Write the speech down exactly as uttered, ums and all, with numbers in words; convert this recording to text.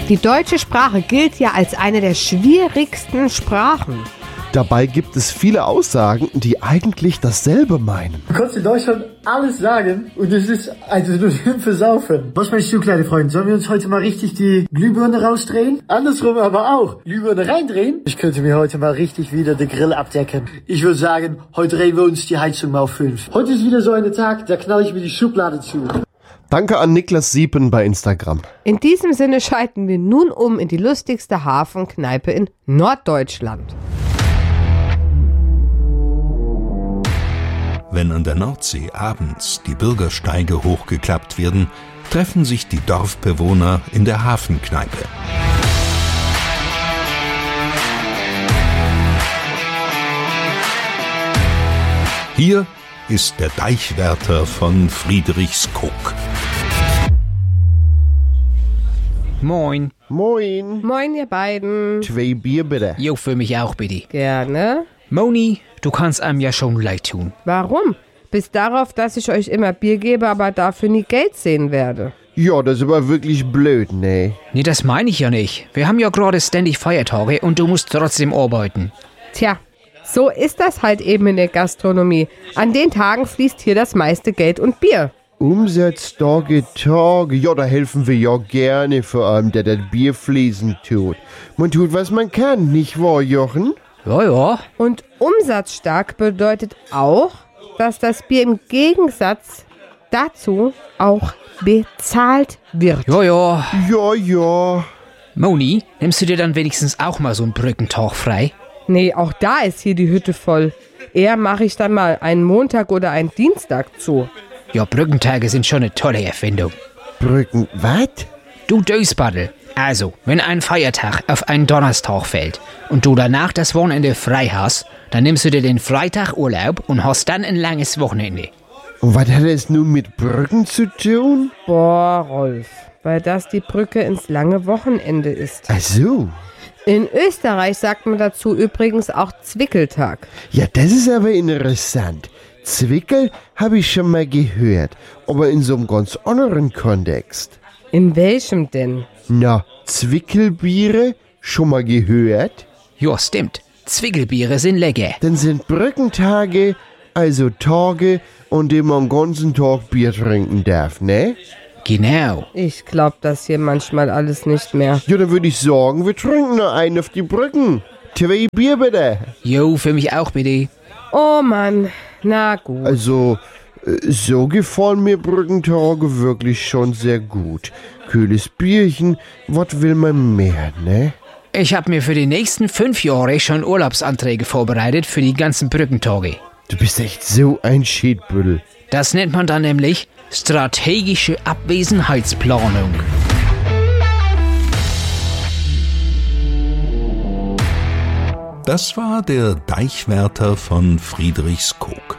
Die deutsche Sprache gilt ja als eine der schwierigsten Sprachen. Dabei gibt es viele Aussagen, die eigentlich dasselbe meinen. Du kannst in Deutschland alles sagen und es ist ein Synonym für Saufen. Was meinst du, kleine Freunde? Sollen wir uns heute mal richtig die Glühbirne rausdrehen? Andersrum aber auch. Glühbirne reindrehen? Ich könnte mir heute mal richtig wieder den Grill abdecken. Ich würde sagen, heute drehen wir uns die Heizung mal auf fünf. Heute ist wieder so ein Tag, da knall ich mir die Schublade zu. Danke an Niklas Siepen bei Instagram. In diesem Sinne schalten wir nun um in die lustigste Hafenkneipe in Norddeutschland. Wenn an der Nordsee abends die Bürgersteige hochgeklappt werden, treffen sich die Dorfbewohner in der Hafenkneipe. Hier ist der Deichwärter von Friedrichskoog. Moin. Moin. Moin, ihr beiden. Zwei Bier bitte. Jo, für mich auch, bitte. Gerne. Moni, du kannst einem ja schon leid tun. Warum? Bis darauf, dass ich euch immer Bier gebe, aber dafür nie Geld sehen werde. Ja, das ist aber wirklich blöd, ne? Nee, das meine ich ja nicht. Wir haben ja gerade ständig Feiertage und du musst trotzdem arbeiten. Tja, so ist das halt eben in der Gastronomie. An den Tagen fließt hier das meiste Geld und Bier. Umsatztage, Tage, ja, da helfen wir ja gerne, vor allem der das Bier fließen tut. Man tut, was man kann, nicht wahr, Jochen? Ja, ja. Und umsatzstark bedeutet auch, dass das Bier im Gegensatz dazu auch bezahlt wird. Ja, ja. Ja, ja. Moni, nimmst du dir dann wenigstens auch mal so einen Brückentag frei? Nee, auch da ist hier die Hütte voll. Eher mache ich dann mal einen Montag oder einen Dienstag zu. Ja, Brückentage sind schon eine tolle Erfindung. Brücken, was? Du Dösbaddel. Also, wenn ein Feiertag auf einen Donnerstag fällt und du danach das Wochenende frei hast, dann nimmst du dir den Freitag Urlaub und hast dann ein langes Wochenende. Und was hat es nun mit Brücken zu tun? Boah, Rolf, weil das die Brücke ins lange Wochenende ist. Ach so. In Österreich sagt man dazu übrigens auch Zwickeltag. Ja, das ist aber interessant. Zwickel habe ich schon mal gehört, aber in so einem ganz anderen Kontext. In welchem denn? Na, Zwickelbiere, schon mal gehört? Ja, stimmt. Zwickelbiere sind lecker. Dann sind Brückentage, also Tage, an denen man den ganzen Tag Bier trinken darf, ne? Genau. Ich glaub das hier manchmal alles nicht mehr. Ja, dann würde ich sagen, wir trinken noch einen auf die Brücken. Zwei Bier bitte. Jo, für mich auch bitte. Oh Mann, na gut. Also, so gefallen mir Brückentage wirklich schon sehr gut. Kühles Bierchen, was will man mehr, ne? Ich habe mir für die nächsten fünf Jahre schon Urlaubsanträge vorbereitet für die ganzen Brückentage. Du bist echt so ein Schiedbüttel. Das nennt man dann nämlich strategische Abwesenheitsplanung. Das war der Deichwärter von Friedrichskoog.